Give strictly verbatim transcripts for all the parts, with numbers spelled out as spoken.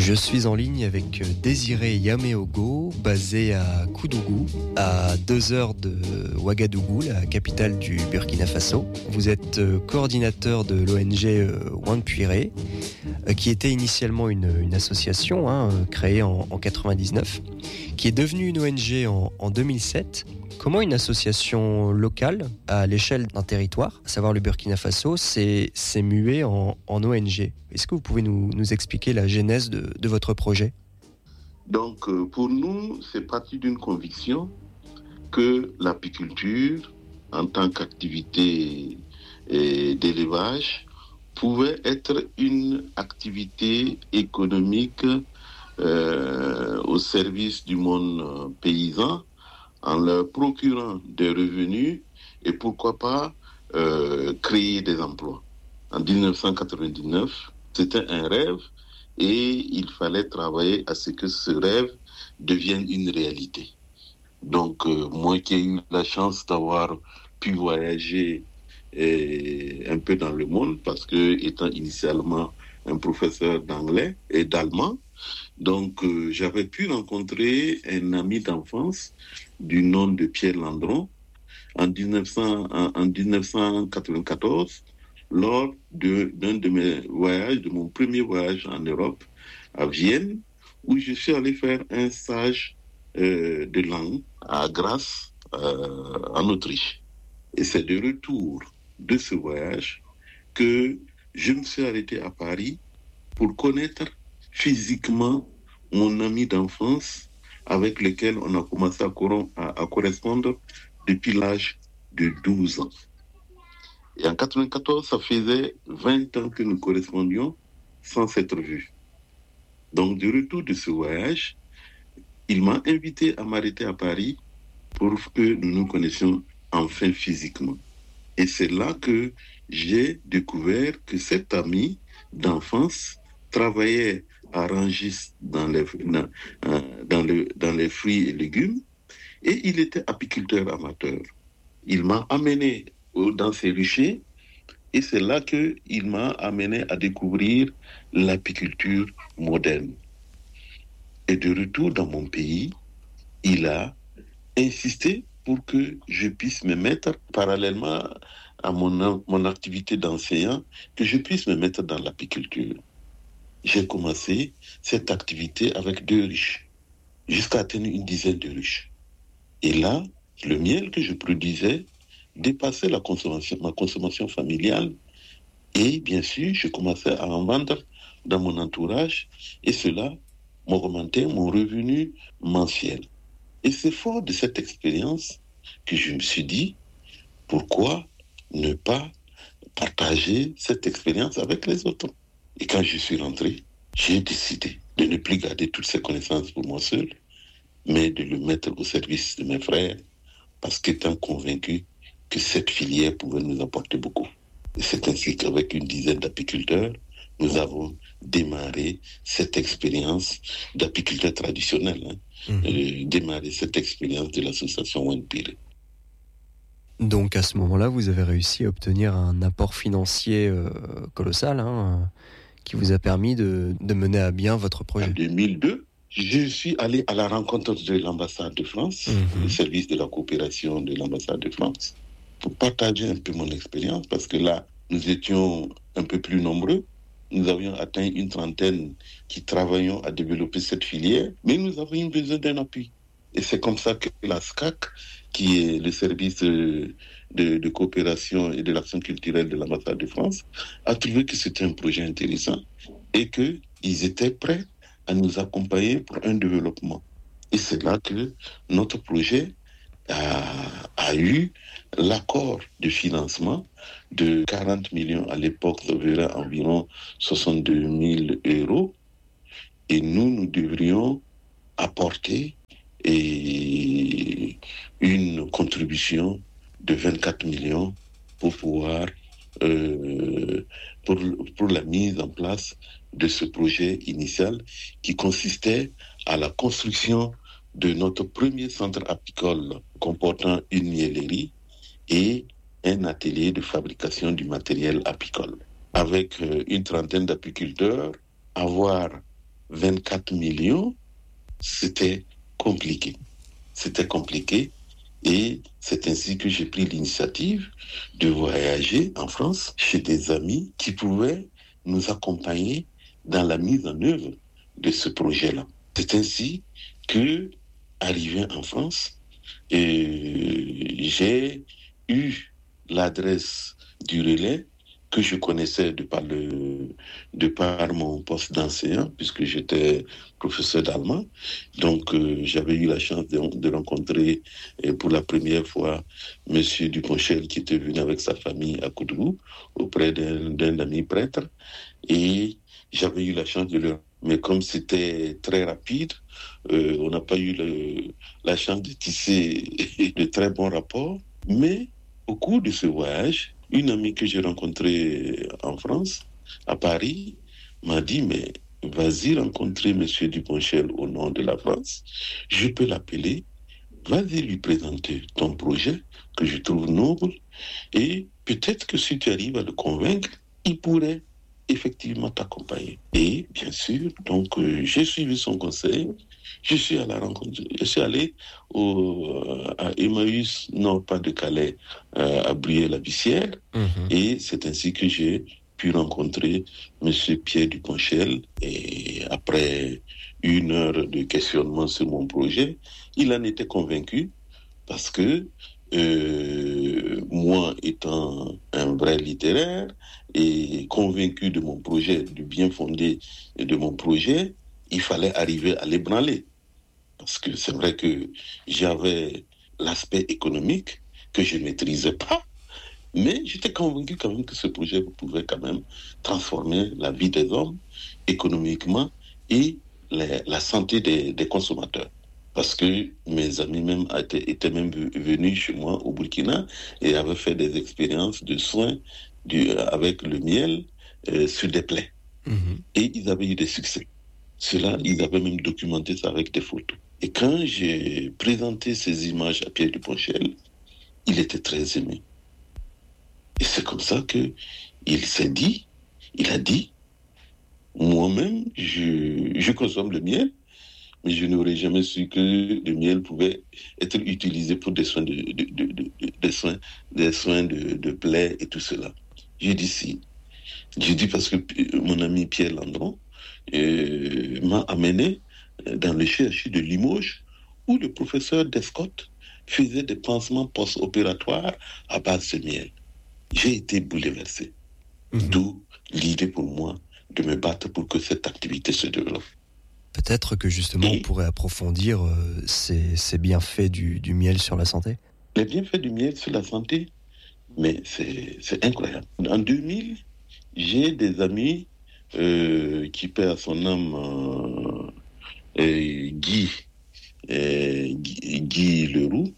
Je suis en ligne avec Désiré Yameogo, basé à Koudougou, à deux heures de Ouagadougou, la capitale du Burkina Faso. Vous êtes coordinateur de l'O N G Wanpuiré, qui était initialement une, une association hein, créée en, en quatre-vingt-dix-neuf, qui est devenue une O N G en, en deux mille sept. Comment une association locale, à l'échelle d'un territoire, à savoir le Burkina Faso, s'est, s'est muée en, en O N G ? Est-ce que vous pouvez nous, nous expliquer la genèse de, de votre projet ? Donc, euh, pour nous, c'est parti d'une conviction que l'apiculture, en tant qu'activité euh, d'élevage, pouvait être une activité économique euh, au service du monde paysan, en leur procurant des revenus et pourquoi pas euh, créer des emplois. En dix-neuf cent quatre-vingt-dix-neuf, c'était un rêve et il fallait travailler à ce que ce rêve devienne une réalité. Donc, euh, moi qui ai eu la chance d'avoir pu voyager euh, un peu dans le monde, parce que étant initialement un professeur d'anglais et d'allemand, donc euh, j'avais pu rencontrer un ami d'enfance du nom de Pierre Landron en, dix-neuf cents, en, en dix-neuf cent quatre-vingt-quatorze, lors de, d'un de mes voyages, de mon premier voyage en Europe, à Vienne, où je suis allé faire un stage euh, de langue à Grasse, euh, en Autriche. Et c'est de retour de ce voyage que je me suis arrêté à Paris pour connaître physiquement mon ami d'enfance avec lequel on a commencé à, cor- à, à correspondre depuis l'âge de douze ans. Et en quatre-vingt-quatorze, ça faisait vingt ans que nous correspondions sans s'être vus. Donc, du retour de ce voyage, il m'a invité à m'arrêter à Paris pour que nous nous connaissions enfin physiquement. Et c'est là que j'ai découvert que cet ami d'enfance travaillait à Rungis dans les, dans, dans, le, dans les fruits et légumes et il était apiculteur amateur. Il m'a amené dans ses ruchers et c'est là qu'il m'a amené à découvrir l'apiculture moderne. Et de retour dans mon pays, il a insisté pour que je puisse me mettre, parallèlement à mon, mon activité d'enseignant, que je puisse me mettre dans l'apiculture. J'ai commencé cette activité avec deux ruches, jusqu'à atteindre une dizaine de ruches. Et là, le miel que je produisais dépassait la consommation, ma consommation familiale. Et bien sûr, je commençais à en vendre dans mon entourage. Et cela m'augmentait mon revenu mensuel. Et c'est fort de cette expérience que je me suis dit, pourquoi ne pas partager cette expérience avec les autres ? Et quand je suis rentré, j'ai décidé de ne plus garder toutes ces connaissances pour moi seul, mais de le mettre au service de mes frères, parce qu'étant convaincu que cette filière pouvait nous apporter beaucoup. Et c'est ainsi qu'avec une dizaine d'apiculteurs, nous avons démarré cette expérience d'apiculteur traditionnel, hein, mmh. euh, démarré cette expérience de l'association Wanpuiré. Donc à ce moment-là, vous avez réussi à obtenir un apport financier euh, colossal, hein, qui vous a permis de, de mener à bien votre projet. En deux mille deux, je suis allé à la rencontre de l'ambassade de France, mmh. le service de la coopération de l'ambassade de France, pour partager un peu mon expérience, parce que là, nous étions un peu plus nombreux. Nous avions atteint une trentaine qui travaillions à développer cette filière, mais nous avions besoin d'un appui. Et c'est comme ça que la S C A C, qui est le service de, de, de coopération et de l'action culturelle de l'ambassade de France, a trouvé que c'était un projet intéressant et qu'ils étaient prêts à nous accompagner pour un développement. Et c'est là que notre projet a, a eu l'accord de financement de quarante millions à l'époque, ça verrait environ soixante-deux mille euros. Et nous, nous devrions apporter et une contribution de vingt-quatre millions pour pouvoir euh, pour, pour la mise en place de ce projet initial qui consistait à la construction de notre premier centre apicole comportant une miellerie et un atelier de fabrication du matériel apicole. Avec euh, une trentaine d'apiculteurs, avoir vingt-quatre millions, c'était compliqué. C'était compliqué et c'est ainsi que j'ai pris l'initiative de voyager en France chez des amis qui pouvaient nous accompagner dans la mise en œuvre de ce projet-là. C'est ainsi que, arrivé en France, et j'ai eu l'adresse du relais que je connaissais de par, le, de par mon poste d'enseignant, puisque j'étais professeur d'allemand. Donc, euh, j'avais eu la chance de, de rencontrer euh, pour la première fois M. Duponchel, qui était venu avec sa famille à Koudougou, auprès d'un, d'un ami prêtre. Et j'avais eu la chance de le... Mais comme c'était très rapide, euh, on n'a pas eu le, la chance de tisser de très bons rapports. Mais au cours de ce voyage, une amie que j'ai rencontrée en France, à Paris, m'a dit, mais vas-y rencontrer M. Duponchel au nom de la France. Je peux l'appeler. Vas-y lui présenter ton projet, que je trouve noble. Et peut-être que si tu arrives à le convaincre, il pourrait effectivement t'accompagner. Et bien sûr, donc euh, j'ai suivi son conseil. Je suis à la rencontre. Je suis allé au, à Emmaüs, non pas de Calais, euh, à Briey-la-Bissière. Mmh. Et c'est ainsi que j'ai pu rencontrer M. Pierre Duponchel. Et après une heure de questionnement sur mon projet, il en était convaincu parce que euh, moi étant un vrai littéraire et convaincu de mon projet, du bien fondé de mon projet, il fallait arriver à l'ébranler. Parce que c'est vrai que j'avais l'aspect économique que je ne maîtrisais pas, mais j'étais convaincu quand même que ce projet pouvait quand même transformer la vie des hommes économiquement et les, la santé des, des consommateurs. Parce que mes amis même étaient, étaient même venus chez moi au Burkina et avaient fait des expériences de soins du, avec le miel euh, sur des plaies. Mmh. Et ils avaient eu des succès. Cela, ils avaient même documenté ça avec des photos. Et quand j'ai présenté ces images à Pierre Duponchel, il était très ému. Et c'est comme ça qu'il s'est dit, il a dit, moi-même, je, je consomme le miel, mais je n'aurais jamais su que le miel pouvait être utilisé pour des soins de, de, de, de, de des soins, des soins de, de plaies et tout cela. J'ai dit si. J'ai dit parce que mon ami Pierre Landron euh, m'a amené dans le C H U de Limoges où le professeur Descott faisait des pansements post-opératoires à base de miel. J'ai été bouleversé. Mmh. D'où l'idée pour moi de me battre pour que cette activité se développe. Peut-être que justement Et on pourrait approfondir euh, ces, ces bienfaits du, du miel sur la santé. Les bienfaits du miel sur la santé, mais c'est, c'est incroyable. En deux mille, j'ai des amis euh, qui paient à son âme euh, euh, Guy, euh, Guy, Guy Leroux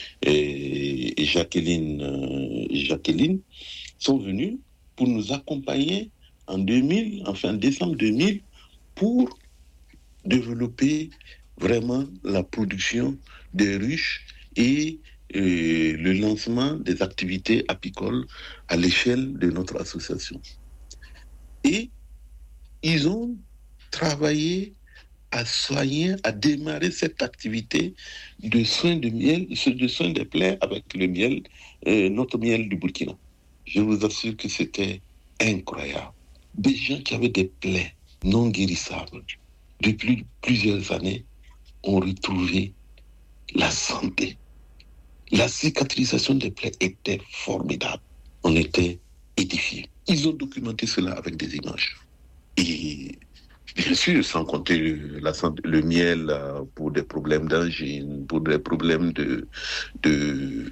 et, et Jacqueline, euh, Jacqueline sont venus pour nous accompagner en deux mille, enfin décembre deux mille, pour développer vraiment la production des ruches et euh, le lancement des activités apicoles à l'échelle de notre association. Et ils ont travaillé à soigner, à démarrer cette activité de soins de miel, de soins des plaies avec le miel, euh, notre miel du Burkina. Je vous assure que c'était incroyable. Des gens qui avaient des plaies non guérissables depuis plusieurs années ont retrouvé la santé. La cicatrisation des plaies était formidable. On était édifiés. Ils ont documenté cela avec des images. Et bien sûr, sans compter le, la, le miel pour des problèmes d'angine, pour des problèmes de, de,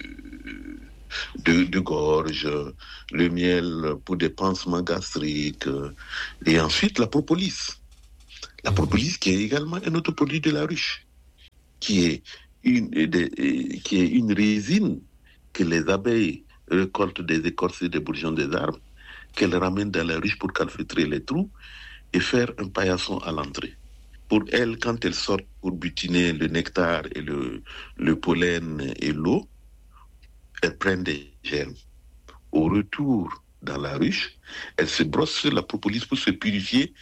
de, de gorge, le miel pour des pansements gastriques, et ensuite la propolis. La propolis qui est également un autre produit de la ruche, qui est une, de, qui est une résine que les abeilles récoltent des écorces et des bourgeons des arbres, qu'elles ramènent dans la ruche pour calfeutrer les trous et faire un paillasson à l'entrée. Pour elles, quand elles sortent pour butiner le nectar et le, le pollen et l'eau, elles prennent des germes. Au retour dans la ruche, elles se brossent sur la propolis pour se purifier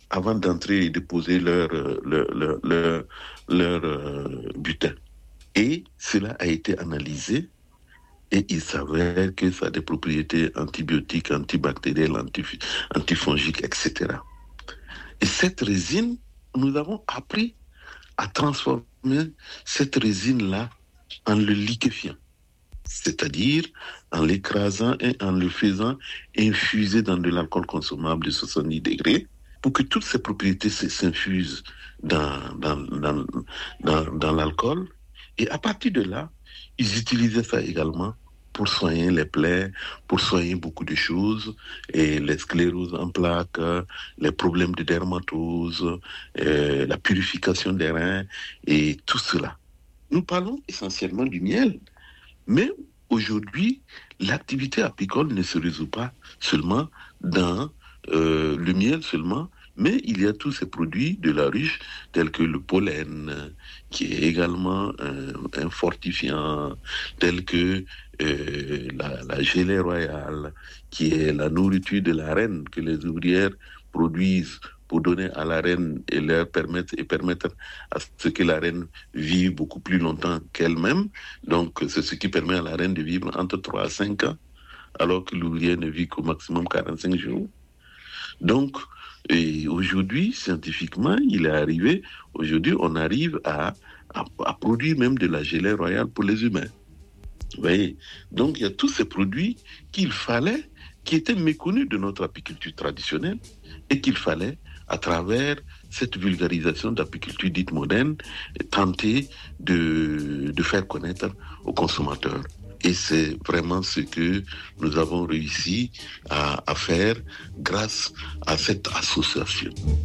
avant d'entrer et de poser leur, leur, leur, leur, leur euh, butin. Et cela a été analysé et il s'avère que ça a des propriétés antibiotiques, antibactérielles, antif- antifongiques, et cetera. Et cette résine, nous avons appris à transformer cette résine-là en le liquéfiant, c'est-à-dire en l'écrasant et en le faisant infuser dans de l'alcool consommable de soixante-dix degrés pour que toutes ces propriétés s'infusent dans, dans, dans, dans, dans l'alcool. Et à partir de là, ils utilisaient ça également pour soigner les plaies, pour soigner beaucoup de choses, et les scléroses en plaques, les problèmes de dermatose, euh, la purification des reins, et tout cela. Nous parlons essentiellement du miel, mais aujourd'hui, l'activité apicole ne se résout pas seulement dans euh, le miel seulement, mais il y a tous ces produits de la ruche, tels que le pollen, qui est également un, un fortifiant, tel que euh, la, la gelée royale, qui est la nourriture de la reine que les ouvrières produisent pour donner à la reine et leur permettre et permettre à ce que la reine vive beaucoup plus longtemps qu'elle-même. Donc, c'est ce qui permet à la reine de vivre entre trois à cinq ans, alors que l'ouvrière ne vit qu'au maximum quarante-cinq jours. Donc, et aujourd'hui, scientifiquement, il est arrivé, aujourd'hui, on arrive à, à, à produire même de la gelée royale pour les humains. Vous voyez? Donc, il y a tous ces produits qu'il fallait, qui étaient méconnus de notre apiculture traditionnelle et qu'il fallait, à travers cette vulgarisation d'apiculture dite moderne, tenter de, de faire connaître aux consommateurs. Et c'est vraiment ce que nous avons réussi à, à faire grâce à cette association.